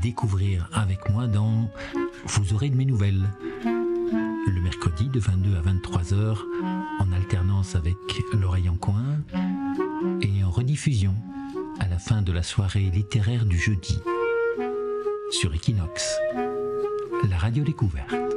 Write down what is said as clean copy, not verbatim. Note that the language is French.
découvrir avec moi dans Vous aurez de mes nouvelles. Le mercredi de 22 à 23 heures, en alternance avec L'Oreille en coin, et en rediffusion à la fin de la soirée littéraire du jeudi sur Equinox, la radio découverte.